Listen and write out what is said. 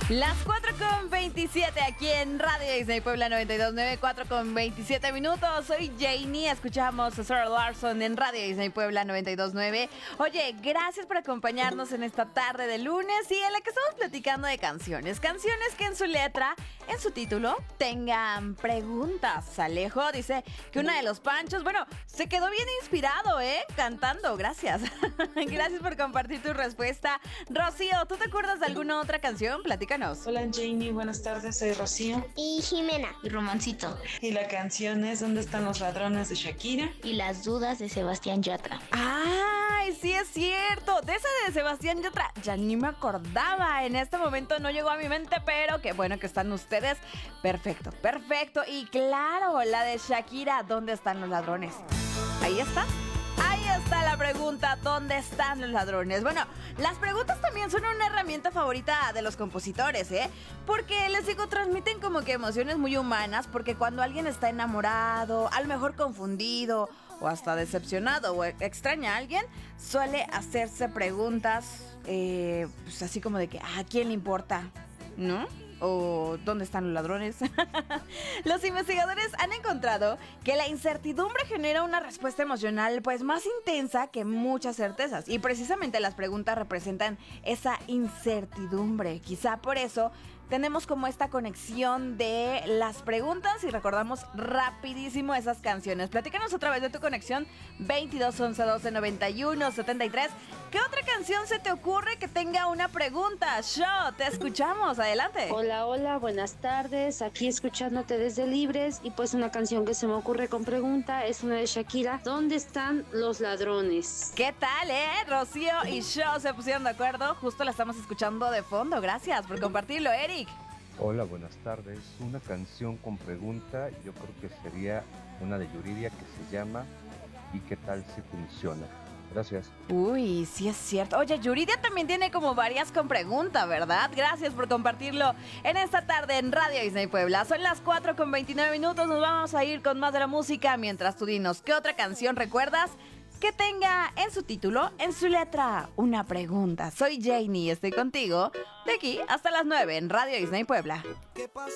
Las 4:27 aquí en Radio Disney Puebla 92.9, 4:27 minutos. Soy Janie, escuchamos a Sarah Larson en Radio Disney Puebla 92.9. Oye, gracias por acompañarnos en esta tarde de lunes y en la que estamos platicando de canciones. Canciones que en su letra, en su título, tengan preguntas. Alejo dice que una de los Panchos, bueno, se quedó bien inspirado, cantando. Gracias. Gracias por compartir tu respuesta. Rocío, ¿tú te acuerdas de alguna otra canción? Platícanos. Hola Janie, buenas tardes, soy Rocío. Y Jimena. Y Romancito. Y la canción es ¿Dónde están los ladrones? De Shakira. Y Las dudas de Sebastián Yatra. ¡Ay, sí es cierto! De esa de Sebastián Yatra ya ni me acordaba. En este momento no llegó a mi mente, pero qué bueno que están ustedes. Perfecto, perfecto. Y claro, la de Shakira, ¿dónde están los ladrones? Ahí está. Ahí está la pregunta, ¿dónde están los ladrones? Bueno, las preguntas también son una herramienta favorita de los compositores, porque les digo, transmiten como que emociones muy humanas, porque cuando alguien está enamorado, a lo mejor confundido, o hasta decepcionado, o extraña a alguien, suele hacerse preguntas, pues así como de que, ¿a quién le importa? ¿No? ¿O dónde están los ladrones? Los investigadores han encontrado que la incertidumbre genera una respuesta emocional pues más intensa que muchas certezas, y precisamente las preguntas representan esa incertidumbre. Quizá por eso tenemos como esta conexión de las preguntas y recordamos rapidísimo esas canciones. Platícanos a través de tu conexión 22 11 12 91 73. ¿Qué otra canción se te ocurre que tenga una pregunta? Yo te escuchamos, adelante. Hola, buenas tardes. Aquí escuchándote desde Libres, y pues una canción que se me ocurre con pregunta es una de Shakira, ¿dónde están los ladrones? ¿Qué tal, Rocío y yo se pusieron de acuerdo, justo la estamos escuchando de fondo. Gracias por compartirlo, Eric. Hola, buenas tardes. Una canción con pregunta, yo creo que sería una de Yuridia que se llama ¿Y qué tal si funciona? Gracias. Uy, sí es cierto. Oye, Yuridia también tiene como varias con pregunta, ¿verdad? Gracias por compartirlo en esta tarde en Radio Disney Puebla. Son las 4:29 minutos, nos vamos a ir con más de la música. Mientras tú dinos, ¿qué otra canción recuerdas que tenga en su título, en su letra, una pregunta? Soy Janie y estoy contigo de aquí hasta las 9 en Radio Disney Puebla. ¿Qué pasa?